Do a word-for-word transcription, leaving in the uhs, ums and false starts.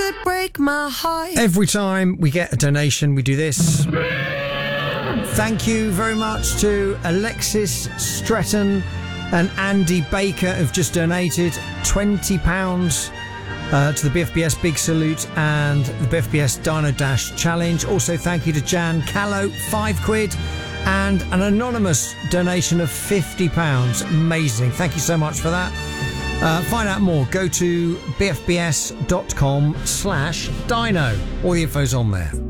could break my heart. Every time we get a donation, we do this. Thank you very much to Alexis Stretton and Andy Baker, who've just donated twenty pounds uh, to the B F B S Big Salute and the B F B S Dino Dash Challenge. Also, thank you to Jan Callow, five quid, and an anonymous donation of fifty pounds. Amazing. Thank you so much for that. Uh, find out more. Go to bfbs.com slash dino. All the info's on there.